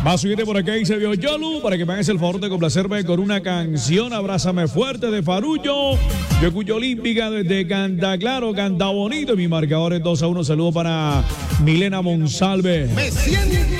Va a subir por acá y se vio Yolu para que me hagas el favor de complacerme con una canción. Abrázame fuerte de Farullo. Yo escucho Olímpica desde Canta Claro, Canta Bonito. Mi marcador es 2-1. Saludo para Milena Monsalve. Me siento